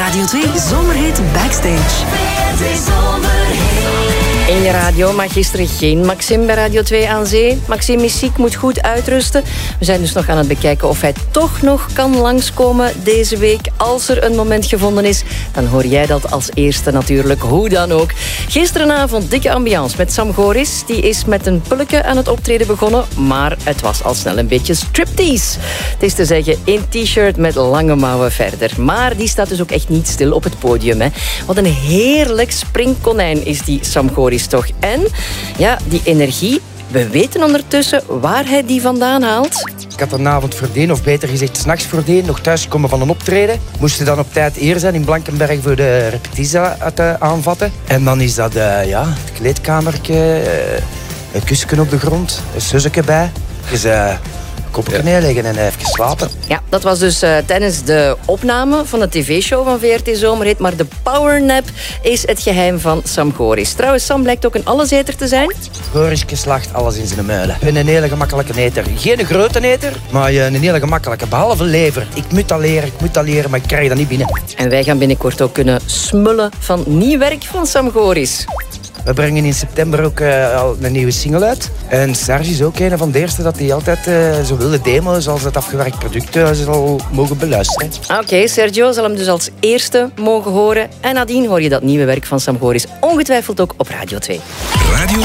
Radio 2 Zomerhit Backstage. In je radio, maar gisteren geen Maxime bij Radio 2 aan zee. Maxime is ziek, moet goed uitrusten. We zijn dus nog aan het bekijken of hij toch nog kan langskomen deze week. Als er een moment gevonden is, dan hoor jij dat als eerste natuurlijk. Hoe dan ook. Gisterenavond dikke ambiance met Sam Goris. Die is met een pulke aan het optreden begonnen, maar het was al snel een beetje striptease. Het is te zeggen, één t-shirt met lange mouwen verder. Maar die staat dus ook echt niet stil op het podium. Hè. Wat een heerlijk springkonijn is die Sam Goris toch. En ja, die energie, we weten ondertussen waar hij die vandaan haalt. Ik had een avond voordien, of beter gezegd 's nachts voordien, nog thuisgekomen van een optreden. Moesten dan op tijd hier zijn in Blankenberg voor de repetitie aanvatten. En dan is dat het kleedkamertje, een kussen op de grond, een susseke bij. Dus kopje neerleggen en even slapen. Ja, dat was dus tijdens de opname van de tv-show van VRT Zomerhit. Maar de powernap is het geheim van Sam Goris. Trouwens, Sam blijkt ook een alleseter te zijn. Gorisje slacht alles in zijn muilen. Ik ben een hele gemakkelijke eter. Geen grote eter, maar een hele gemakkelijke. Behalve lever. Ik moet dat leren, maar ik krijg dat niet binnen. En wij gaan binnenkort ook kunnen smullen van nieuw werk van Sam Goris. We brengen in september ook al een nieuwe single uit. En Serge is ook een van de eerste dat hij altijd zo wilde demo's als het afgewerkt product zal mogen beluisteren. Oké, Sergio zal hem dus als eerste mogen horen. En nadien hoor je dat nieuwe werk van Sam Goris ongetwijfeld ook op Radio 2. Radio